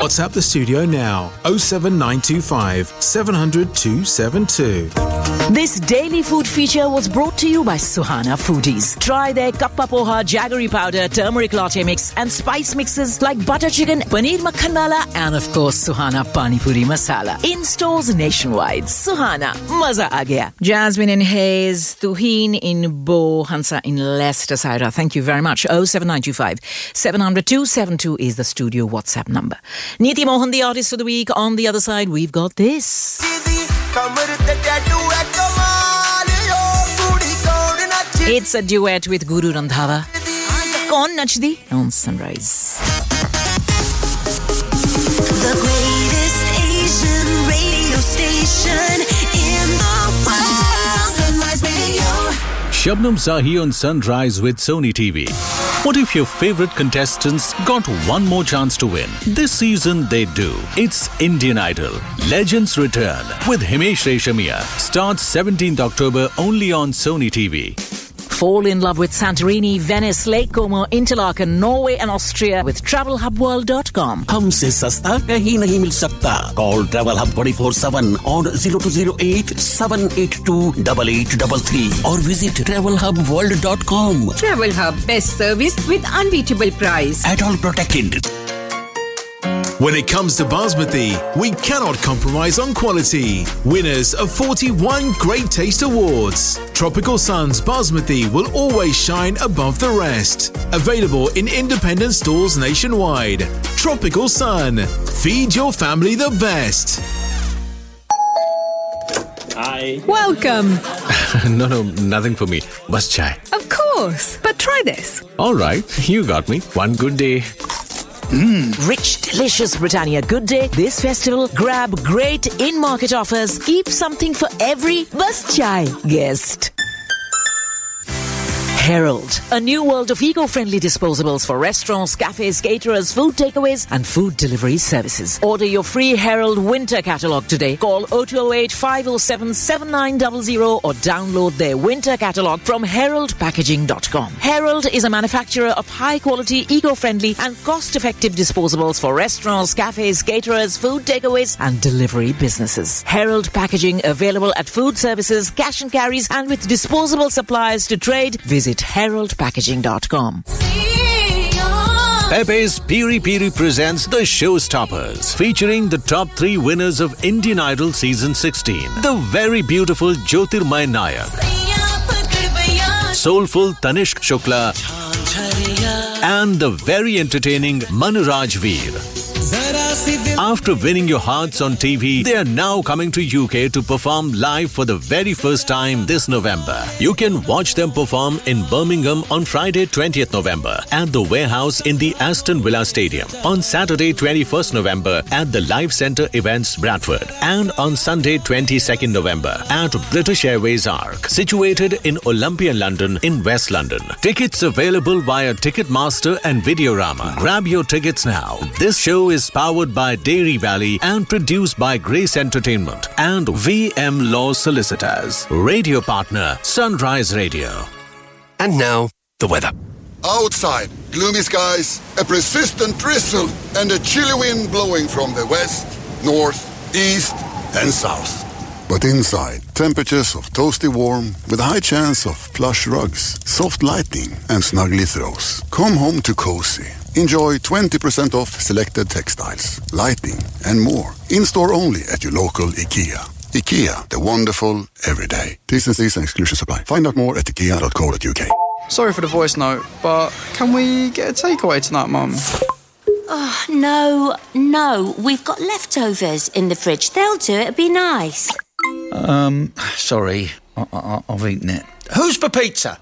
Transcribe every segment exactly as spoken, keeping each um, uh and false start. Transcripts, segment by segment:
WhatsApp the studio now. oh seven nine two five seven hundred two seven two. This daily food feature was brought to you by Suhana Foodies. Try their kappa poha, jaggery powder, turmeric latte mix and spice mixes like butter chicken, paneer makhan wala and of course Suhana Pani Puri Masala. In stores nationwide. Suhana, maza aa gaya. Jasmine in Hayes, Tuhin in Bo, Hansa in Leicester, Saira. Thank you very much. oh seven nine two five seven hundred two seven two is the studio WhatsApp number. Neeti Mohan, the artist of the week. On the other side, we've got this. It's a duet with Guru Randhawa. Kaun Nachdi on Sunrise. The greatest Asian radio station in the world. Sunrise Radio. Shabnam Zahi on Sunrise with Sony T V. What if your favorite contestants got one more chance to win? This season they do. It's Indian Idol. Legends Return with Himesh Reshamia. Starts seventeenth October only on Sony T V. Fall in love with Santorini, Venice, Lake Como, Interlaken, Norway and Austria with travel hub world dot com. हमसे सस्ता कहीं नहीं मिल सकता. Call Travel Hub twenty-four seven on zero two zero eight seven eight two eight eight three three or visit travel hub world dot com. Travel Hub, best service with unbeatable price. At all protected. When it comes to Basmati, we cannot compromise on quality. Winners of forty-one Great Taste Awards. Tropical Sun's Basmati will always shine above the rest. Available in independent stores nationwide. Tropical Sun. Feed your family the best. Hi. Welcome. No, no, nothing for me. Bas chai. Of course, but try this. All right, you got me. One good day. Mmm, rich, delicious Britannia Good Day. This festival, grab great in-market offers. Keep something for every Bus Chai guest. Herald, a new world of eco-friendly disposables for restaurants, cafes, caterers, food takeaways and food delivery services. Order your free Herald winter catalogue today. Call oh two oh eight five oh seven seven nine zero zero or download their winter catalogue from herald packaging dot com. Herald is a manufacturer of high-quality, eco-friendly and cost-effective disposables for restaurants, cafes, caterers, food takeaways and delivery businesses. Herald Packaging available at food services, cash and carries and with disposable suppliers to trade. Visit herald packaging dot com. Pepe's Piri Piri presents The Showstoppers, featuring the top three winners of Indian Idol Season sixteen. The very beautiful Jyotirmay Nayak, soulful Tanishq Shukla, and the very entertaining Manraj Veer. After winning your hearts on T V, they are now coming to U K to perform live for the very first time this November. You can watch them perform in Birmingham on Friday twentieth November at the Warehouse in the Aston Villa Stadium, on Saturday twenty-first November at the Live Centre Events Bradford, and on Sunday twenty-second November at British Airways Arc, situated in Olympia, London in West London. Tickets available via Ticketmaster and Videorama. Grab your tickets now. This show is powered by Dairy Valley and produced by Grace Entertainment and V M Law Solicitors. Radio partner, Sunrise Radio. And now, the weather. Outside, gloomy skies, a persistent drizzle, and a chilly wind blowing from the west, north, east, and south. But inside, temperatures of toasty warm with a high chance of plush rugs, soft lighting, and snuggly throws. Come home to cozy. Enjoy twenty percent off selected textiles, lighting, and more. In-store only at your local IKEA. IKEA, the wonderful everyday. T's and C's and exclusions apply. Find out more at ikea dot co dot uk. Sorry for the voice note, but can we get a takeaway tonight, Mum? Oh, no, no. We've got leftovers in the fridge. They'll do it. It'd be nice. Um, sorry. I- I- I've eaten it. Who's for pizza?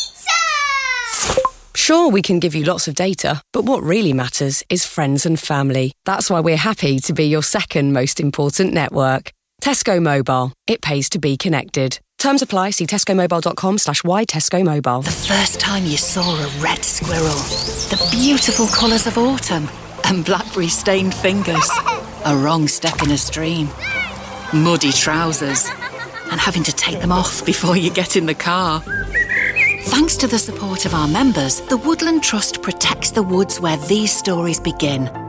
Sure, we can give you lots of data, but what really matters is friends and family. That's why we're happy to be your second most important network. Tesco Mobile. It pays to be connected. Terms apply. See tescomobile.com slash y Tesco Mobile. The first time you saw a red squirrel, the beautiful colours of autumn, and blackberry-stained fingers, a wrong step in a stream, muddy trousers, and having to take them off before you get in the car. Thanks to the support of our members, the Woodland Trust protects the woods where these stories begin.